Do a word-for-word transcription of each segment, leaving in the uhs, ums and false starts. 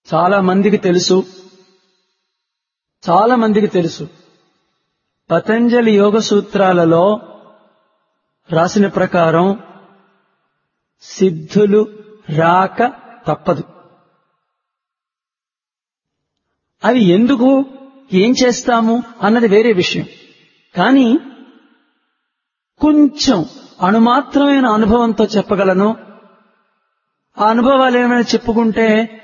చాలా మందికి తెలుసు చాలా మందికి తెలుసు పతంజలి యోగ సూత్రాలలో రాసిన ప్రకారం సిద్ధులు రాక తప్పదు. అవి ఎందుకు, ఏం చేస్తాము అన్నది వేరే విషయం. కానీ కొంచెం అణుమాత్రమైన అనుభవంతో చెప్పగలను. ఆ అనుభవాలు ఏమైనా చెప్పుకుంటే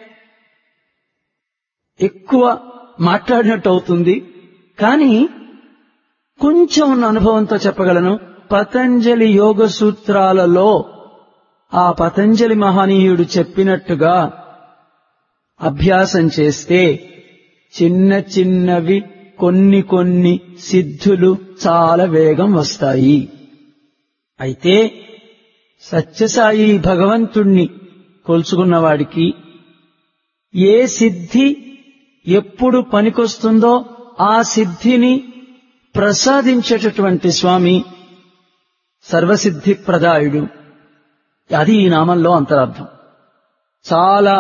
ఎక్కువ మాట్లాడినట్టు అవుతుంది. కానీ కొంచెం ఉన్న అనుభవంతో చెప్పగలను. పతంజలి యోగ సూత్రాలలో ఆ పతంజలి మహనీయుడు చెప్పినట్టుగా అభ్యాసం చేస్తే చిన్న చిన్నవి కొన్ని కొన్ని సిద్ధులు చాలా వేగం వస్తాయి. అయితే సత్యసాయి భగవంతుణ్ణి కొలుచుకున్నవాడికి ఏ సిద్ధి ఎప్పుడు పనికొస్తుందో ఆ సిద్ధిని ప్రసాదించేటటువంటి స్వామి సర్వసిద్ధి ప్రదాయుడు. అది ఈ నామంలో అంతరార్థం. చాలా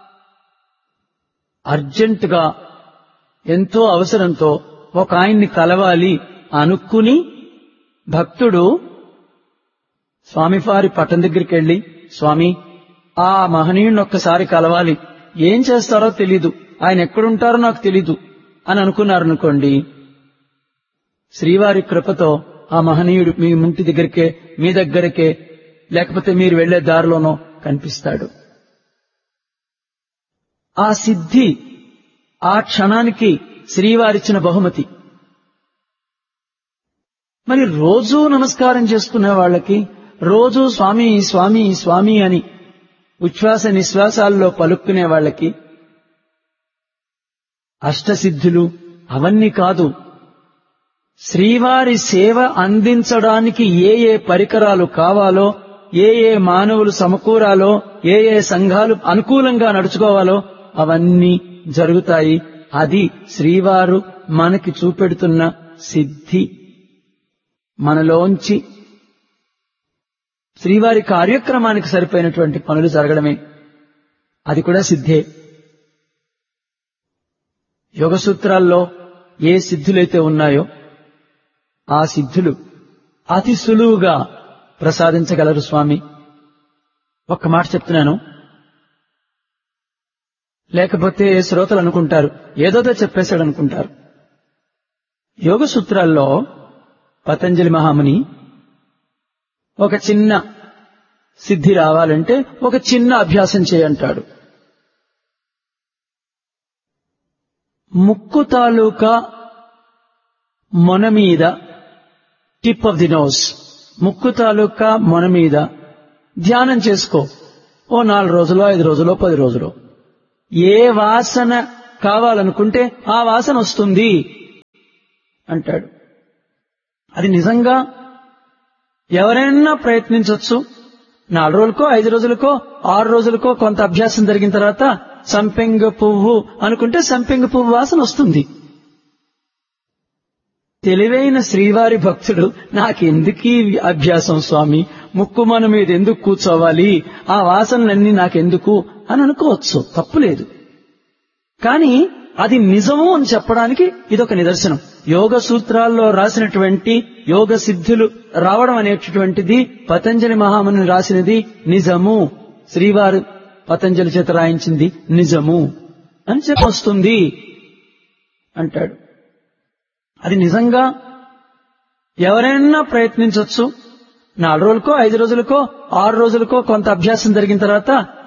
అర్జెంటుగా ఎంతో అవసరంతో ఒక ఆయన్ని కలవాలి అనుకుని భక్తుడు స్వామివారి పట్టం దగ్గరికి వెళ్లి, స్వామి ఆ మహనీయుడిని ఒక్కసారి కలవాలి, ఏం చేస్తారో తెలీదు, ఆయన ఎక్కడుంటారో నాకు తెలీదు అని అనుకున్నారనుకోండి, శ్రీవారి కృపతో ఆ మహనీయుడు మీ ఇంటి దగ్గరికే, మీ దగ్గరకే, లేకపోతే మీరు వెళ్లే దారిలోనో కనిపిస్తాడు. ఆ సిద్ధి ఆ క్షణానికి శ్రీవారిచ్చిన బహుమతి. మరి రోజూ నమస్కారం చేసుకునే వాళ్ళకి, రోజూ స్వామి స్వామి స్వామి అని ఉచ్ఛ్వాస నిశ్వాసాల్లో పలుక్కునే వాళ్ళకి అష్టసిద్ధులు అవన్నీ కాదు, శ్రీవారి సేవ అందించడానికి ఏ ఏ పరికరాలు కావాలో, ఏ ఏ మానవులు సమకూరాలో, ఏ ఏ సంఘాలు అనుకూలంగా నడుచుకోవాలో అవన్నీ జరుగుతాయి. అది శ్రీవారు మనకి చూపెడుతున్న సిద్ధి. మనలోంచి శ్రీవారి కార్యక్రమానికి సరిపోయినటువంటి పనులు జరగడమే, అది కూడా సిద్ధే. యోగ సూత్రాల్లో ఏ సిద్ధులైతే ఉన్నాయో ఆ సిద్ధులు అతి సులువుగా ప్రసాదించగలరు స్వామి. ఒక్క మాట చెప్తున్నాను, లేకపోతే శ్రోతలు అనుకుంటారు ఏదోదో చెప్పేశాడు అనుకుంటారు. యోగ సూత్రాల్లో పతంజలి మహాముని ఒక చిన్న సిద్ధి రావాలంటే ఒక చిన్న అభ్యాసం చేయంటాడు. ముక్కు తాలూకా మొన మీద, టిప్ ఆఫ్ ది నోస్, ముక్కు తాలూకా మొన మీద ధ్యానం చేసుకో. ఓ నాలుగు రోజులో, ఐదు రోజులో, పది రోజులో ఏ వాసన కావాలనుకుంటే ఆ వాసన వస్తుంది అంటాడు. అది నిజంగా ఎవరైనా ప్రయత్నించవచ్చు. నాలుగు రోజులకో, ఐదు రోజులకో, ఆరు రోజులకో కొంత అభ్యాసం జరిగిన తర్వాత సంపెంగ పువ్వు అనుకుంటే సంపెంగ పువ్వు వాసన వస్తుంది. తెలివైన శ్రీవారి భక్తుడు నాకెందుకీ అభ్యాసం స్వామి, ముక్కు మన మీద ఎందుకు కూర్చోవాలి, ఆ వాసనలన్నీ నాకెందుకు అని అనుకోవచ్చు, తప్పులేదు. కానీ అది నిజము అని చెప్పడానికి ఇదొక నిదర్శనం. యోగ సూత్రాల్లో రాసినటువంటి యోగ సిద్ధులు రావడం అనేటటువంటిది పతంజలి మహాముని రాసినది నిజము, శ్రీవారు పతంజలి చేత రాయించింది నిజము అని చెప్పొస్తుంది అంటాడు. అది నిజంగా ఎవరైనా ప్రయత్నించవచ్చు. నాలుగు రోజులకో, ఐదు రోజులకో, ఆరు రోజులకో కొంత అభ్యాసం జరిగిన తర్వాత